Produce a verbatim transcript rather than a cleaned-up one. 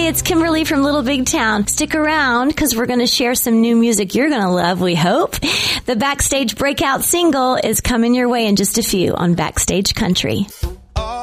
Hey, it's Kimberly from Little Big Town. Stick around because we're going to share some new music you're going to love, we hope. The Backstage Breakout single is coming your way in just a few on Backstage Country.